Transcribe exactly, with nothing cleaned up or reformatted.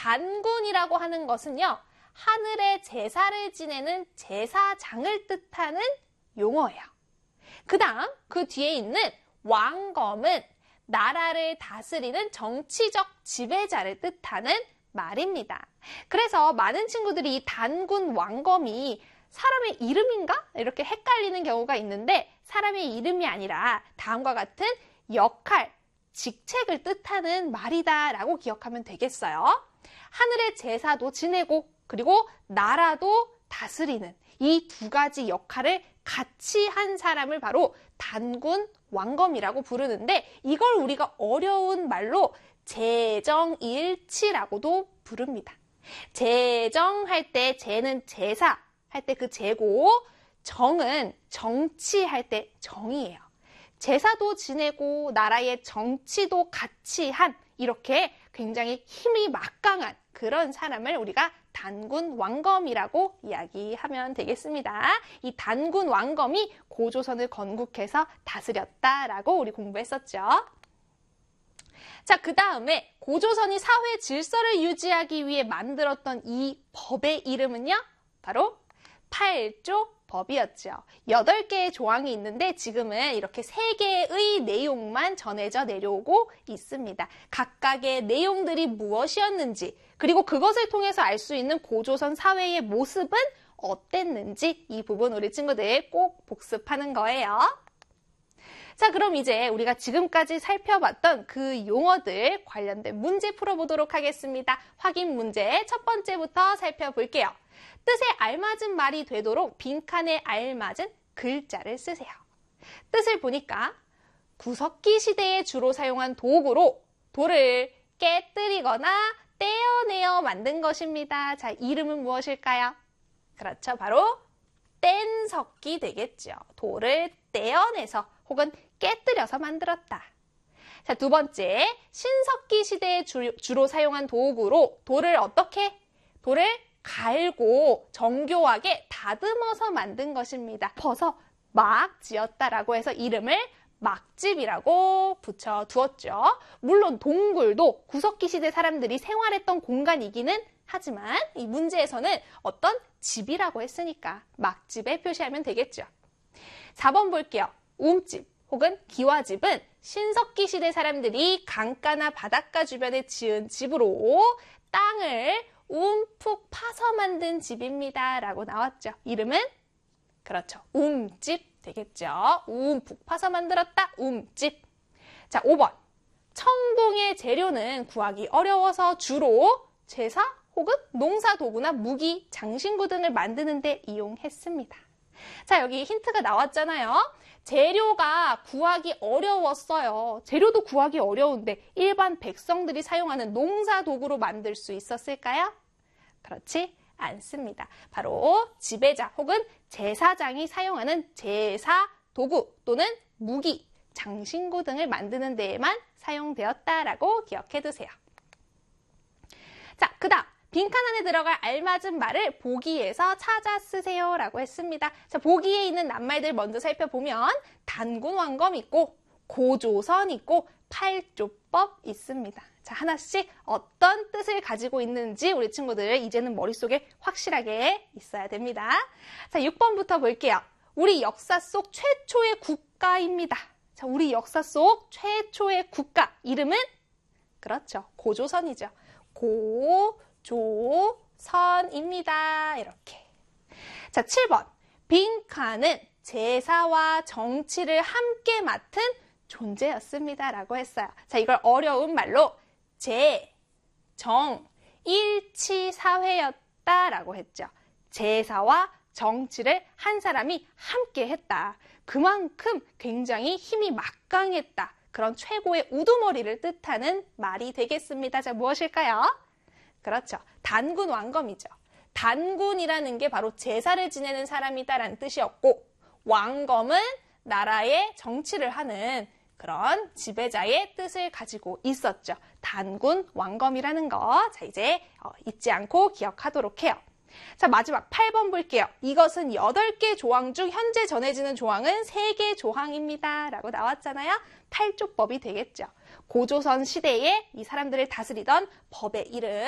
단군이라고 하는 것은요, 하늘의 제사를 지내는 제사장을 뜻하는 용어예요. 그 다음 그 뒤에 있는 왕검은 나라를 다스리는 정치적 지배자를 뜻하는 말입니다. 그래서 많은 친구들이 이 단군 왕검이 사람의 이름인가? 이렇게 헷갈리는 경우가 있는데 사람의 이름이 아니라 다음과 같은 역할, 직책을 뜻하는 말이다 라고 기억하면 되겠어요. 하늘의 제사도 지내고 그리고 나라도 다스리는 이 두 가지 역할을 같이 한 사람을 바로 단군 왕검이라고 부르는데 이걸 우리가 어려운 말로 제정일치라고도 부릅니다. 제정할 때 제는 제사 할 때 그 제고 정은 정치할 때 정이에요. 제사도 지내고 나라의 정치도 같이 한 이렇게 굉장히 힘이 막강한 그런 사람을 우리가 단군 왕검이라고 이야기하면 되겠습니다. 이 단군 왕검이 고조선을 건국해서 다스렸다라고 우리 공부했었죠. 자, 그 다음에 고조선이 사회 질서를 유지하기 위해 만들었던 이 법의 이름은요, 바로 팔조법이었죠. 여덟 개의 조항이 있는데 지금은 이렇게 세 개의 내용만 전해져 내려오고 있습니다. 각각의 내용들이 무엇이었는지 그리고 그것을 통해서 알 수 있는 고조선 사회의 모습은 어땠는지 이 부분 우리 친구들 꼭 복습하는 거예요. 자, 그럼 이제 우리가 지금까지 살펴봤던 그 용어들 관련된 문제 풀어보도록 하겠습니다. 확인 문제 첫 번째부터 살펴볼게요. 뜻에 알맞은 말이 되도록 빈칸에 알맞은 글자를 쓰세요. 뜻을 보니까 구석기 시대에 주로 사용한 도구로 돌을 깨뜨리거나 떼어내어 만든 것입니다. 자, 이름은 무엇일까요? 그렇죠. 바로 뗀석기 되겠죠. 돌을 떼어내서 혹은 깨뜨려서 만들었다. 자, 두 번째, 신석기 시대에 주, 주로 사용한 도구로 돌을 어떻게? 돌을 갈고 정교하게 다듬어서 만든 것입니다. 퍼서 막 지었다라고 해서 이름을 막집이라고 붙여두었죠. 물론 동굴도 구석기 시대 사람들이 생활했던 공간이기는 하지만 이 문제에서는 어떤 집이라고 했으니까 막집에 표시하면 되겠죠. 사 번 볼게요. 움집 혹은 기와집은 신석기 시대 사람들이 강가나 바닷가 주변에 지은 집으로 땅을 움푹 파서 만든 집입니다. 라고 나왔죠. 이름은? 그렇죠. 움집 되겠죠. 움푹 파서 만들었다. 움집. 자, 오 번. 청동의 재료는 구하기 어려워서 주로 제사 혹은 농사 도구나 무기, 장신구 등을 만드는 데 이용했습니다. 자, 여기 힌트가 나왔잖아요. 재료가 구하기 어려웠어요. 재료도 구하기 어려운데 일반 백성들이 사용하는 농사 도구로 만들 수 있었을까요? 그렇지 않습니다. 바로 지배자 혹은 제사장이 사용하는 제사 도구 또는 무기, 장신구 등을 만드는 데에만 사용되었다라고 기억해 두세요. 자, 그 다음 빈칸 안에 들어갈 알맞은 말을 보기에서 찾아 쓰세요 라고 했습니다. 자, 보기에 있는 낱말들 먼저 살펴보면 단군 왕검 있고 고조선 있고 팔조법 있습니다. 자, 하나씩 어떤 뜻을 가지고 있는지 우리 친구들 이제는 머릿속에 확실하게 있어야 됩니다. 자, 육 번부터 볼게요. 우리 역사 속 최초의 국가입니다. 자, 우리 역사 속 최초의 국가 이름은? 그렇죠. 고조선이죠. 고 조선입니다. 이렇게. 자, 칠 번. 빈칸은 제사와 정치를 함께 맡은 존재였습니다. 라고 했어요. 자, 이걸 어려운 말로 제, 정, 일치 사회였다. 라고 했죠. 제사와 정치를 한 사람이 함께 했다. 그만큼 굉장히 힘이 막강했다. 그런 최고의 우두머리를 뜻하는 말이 되겠습니다. 자, 무엇일까요? 그렇죠. 단군 왕검이죠. 단군이라는 게 바로 제사를 지내는 사람이다라는 뜻이었고 왕검은 나라의 정치를 하는 그런 지배자의 뜻을 가지고 있었죠. 단군 왕검이라는 거. 자, 이제 어, 잊지 않고 기억하도록 해요. 자, 마지막 팔 번 볼게요. 이것은 여덟 개 조항 중 현재 전해지는 조항은 세 개 조항입니다. 라고 나왔잖아요. 팔조법이 되겠죠. 고조선 시대에 이 사람들을 다스리던 법의 이름.